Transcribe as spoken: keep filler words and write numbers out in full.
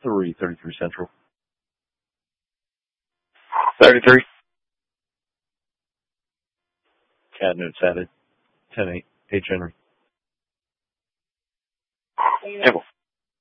three thirty-three Central. thirty-three. Cat notes added. ten eight. H. Henry. Temple.